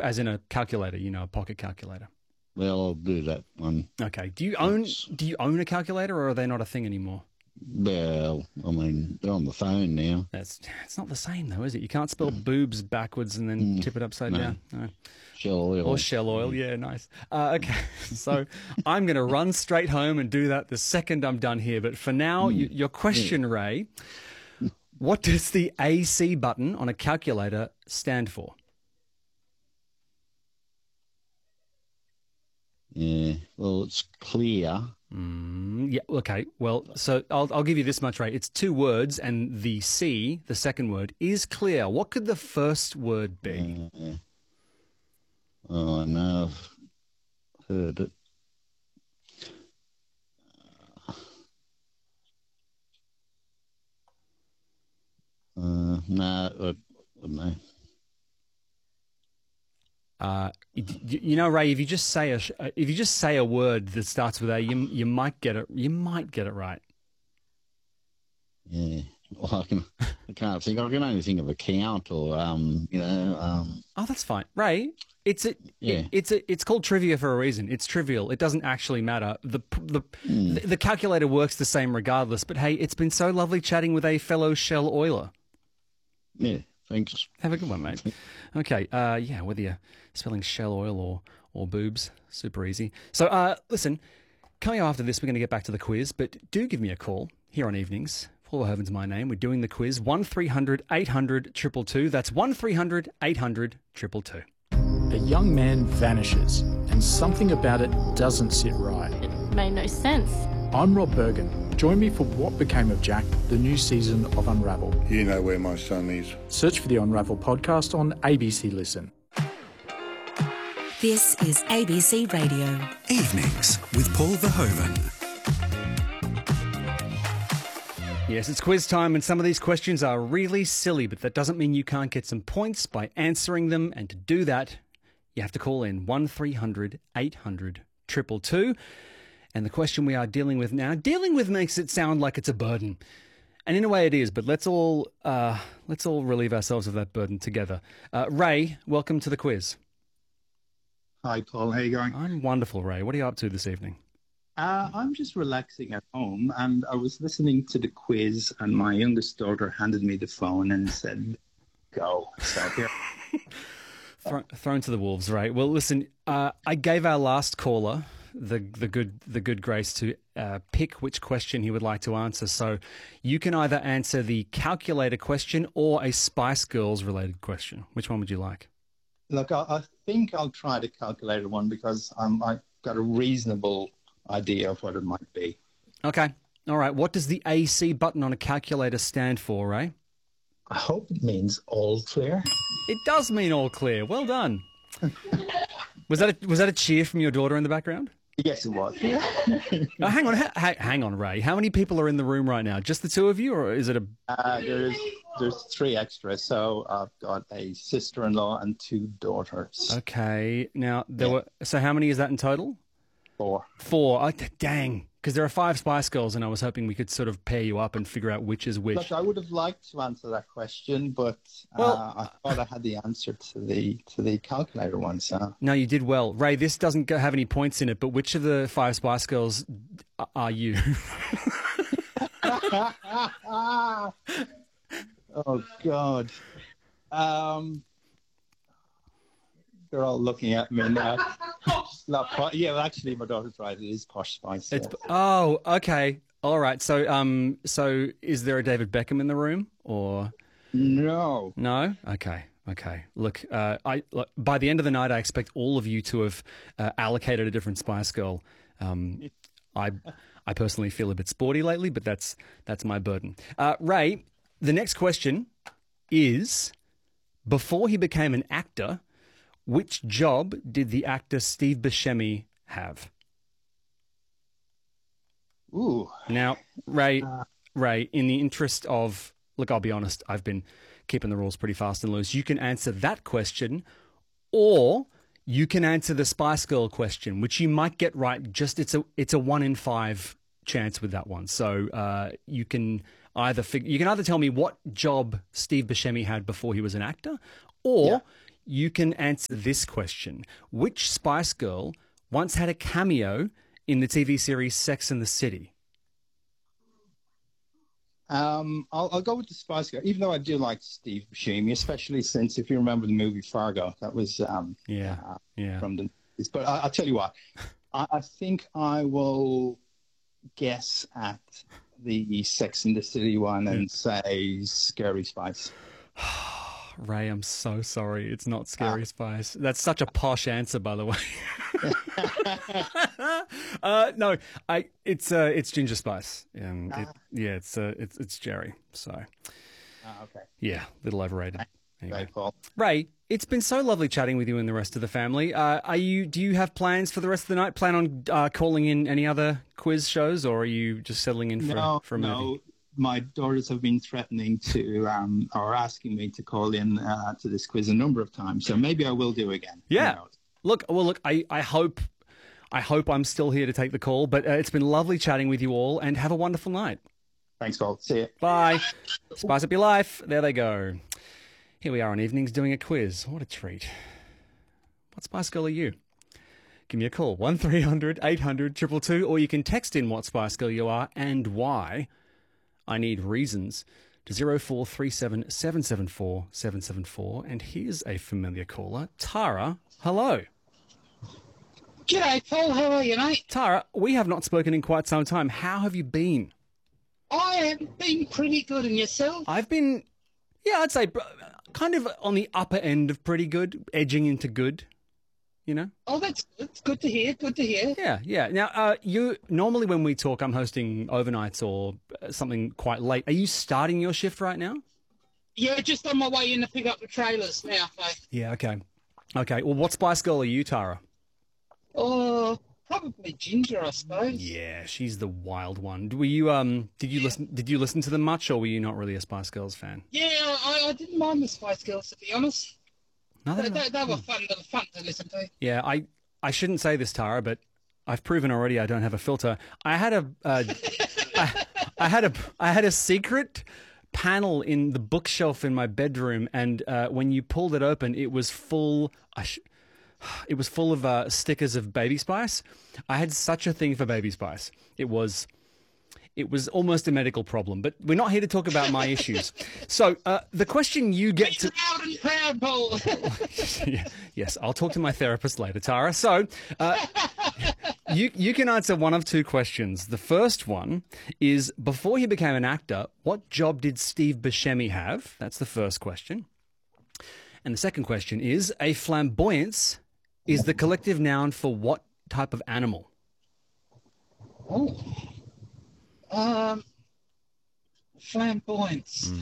as in a calculator, a pocket calculator? Well, I'll do that one. Okay. Do you own a calculator, or are they not a thing anymore? Well, I mean, they're on the phone now. It's not the same though, is it? You can't spell boobs backwards and then tip it upside down. No. Shell oil. Or shell oil, yeah, nice. Okay, so I'm going to run straight home and do that the second I'm done here. But for now, your question, Ray, what does the AC button on a calculator stand for? Yeah, well, it's clear. Yeah, okay. Well, so I'll give you this much, Ray. It's 2 words, and the C, the second word, is clear. What could the first word be? Oh, I know. I've heard it. No, I don't know. Ray, if you just say a word that starts with A, you might get it. You might get it right. Yeah. Well, I can't think. I can only think of account or Oh, that's fine, Ray. It's called trivia for a reason. It's trivial. It doesn't actually matter. The calculator works the same regardless. But hey, it's been so lovely chatting with a fellow shell oiler. Yeah. Thanks. Have a good one, mate. Okay. Whether you're spelling shell oil or boobs, super easy. So, listen, coming up after this, we're going to get back to the quiz, but do give me a call here on evenings. Paul Verhoeven's my name. We're doing the quiz. 1300 800 222. That's 1300 800 222. A young man vanishes, and something about it doesn't sit right. It made no sense. I'm Rob Bergen. Join me for What Became of Jack, the new season of Unravel. You know where my son is. Search for the Unravel podcast on ABC Listen. This is ABC Radio. Evenings with Paul Verhoeven. Yes, it's quiz time, and some of these questions are really silly, but that doesn't mean you can't get some points by answering them. And to do that, you have to call in 1300 800 222. And the question we are dealing with now, makes it sound like it's a burden. And in a way it is, but let's all relieve ourselves of that burden together. Ray, welcome to the quiz. Hi, Paul. How are you going? I'm wonderful, Ray. What are you up to this evening? I'm just relaxing at home, and I was listening to the quiz, and my youngest daughter handed me the phone and said, go. So here. Thrown to the wolves, Ray. Well, listen, I gave our last caller the good grace to pick which question he would like to answer. So you can either answer the calculator question or a Spice Girls related question. Which one would you like? Look, I think I'll try the calculator one because I've got a reasonable idea of what it might be. Okay. All right. What does the AC button on a calculator stand for, Ray? I hope it means all clear. It does mean all clear. Well done. Was that a cheer from your daughter in the background? Yes, it was. Oh, hang on, Ray. How many people are in the room right now? Just the two of you, or is it a? There's 3 extras. So I've got a sister-in-law and 2 daughters. Okay. Now So how many is that in total? 4. 4. Oh, dang. Because there are 5 Spice Girls, and I was hoping we could sort of pair you up and figure out which is which. Look, I would have liked to answer that question, but I thought I had the answer to the calculator one. So no, you did well, Ray. This doesn't have any points in it, but which of the 5 Spice Girls are you? Oh God. They're all looking at me now. Actually, my daughter's right. It is Posh Spice. Oh, okay. All right. So, so is there a David Beckham in the room, or no? No. Okay. Look, by the end of the night, I expect all of you to have allocated a different Spice Girl. I personally feel a bit sporty lately, but that's my burden. Ray, the next question is: before he became an actor, which job did the actor Steve Buscemi have? Ooh. Now, Ray, in the interest of, look, I'll be honest, I've been keeping the rules pretty fast and loose. You can answer that question, or you can answer the Spice Girl question, which you might get right. Just it's a 1 in 5 chance with that one. So you can either tell me what job Steve Buscemi had before he was an actor, or you can answer this question. Which Spice Girl once had a cameo in the TV series Sex and the City? I'll go with the Spice Girl, even though I do like Steve Buscemi, especially since, if you remember the movie Fargo, that was from the. But I'll tell you what, I think I will guess at the Sex and the City one and say Scary Spice. Ray, I'm so sorry. It's not Scary Spice. That's such a posh answer, by the way. No, it's Ginger Spice. It's Jerry. So, okay. Yeah, little overrated. Anyway. Right, Paul. Ray, it's been so lovely chatting with you and the rest of the family. Do you have plans for the rest of the night? Plan on calling in any other quiz shows, or are you just settling in for a movie? No. My daughters have been threatening to, or asking me to call in to this quiz a number of times. So maybe I will do again. Yeah. Look. I hope I'm still here to take the call. But it's been lovely chatting with you all, and have a wonderful night. Thanks, Paul. See you. Bye. Spice up your life. There they go. Here we are on evenings doing a quiz. What a treat. What Spice Girl are you? Give me a call, 1300 800 222, or you can text in what Spice Girl you are and why. I need reasons to 0437 774 774. And here's a familiar caller, Tara. Hello. G'day, Paul. How are you, mate? Tara, we have not spoken in quite some time. How have you been? I have been pretty good, and yourself? I've been, I'd say kind of on the upper end of pretty good, edging into good. You know? Oh, that's good. It's good to hear. Good to hear. Yeah. Now, you normally when we talk, I'm hosting overnights or something quite late. Are you starting your shift right now? Yeah, just on my way in to pick up the trailers now. So. Yeah. Okay. Well, what Spice Girl are you, Tara? Oh, probably Ginger, I suppose. Yeah, she's the wild one. Were you Did you listen to them much, or were you not really a Spice Girls fan? Yeah, I didn't mind the Spice Girls, to be honest. No, they were fun to listen to. Yeah, I shouldn't say this, Tara, but I've proven already I don't have a filter. I had a secret panel in the bookshelf in my bedroom, and when you pulled it open, it was full. It was full of stickers of Baby Spice. I had such a thing for Baby Spice. It was almost a medical problem, but we're not here to talk about my issues. So the question you get to... Loud and proud, Paul. Yes, I'll talk to my therapist later, Tara. So you can answer one of two questions. The first one is, before he became an actor, what job did Steve Buscemi have? That's the first question. And the second question is, a flamboyance is the collective noun for what type of animal? Oh. Flamboyance.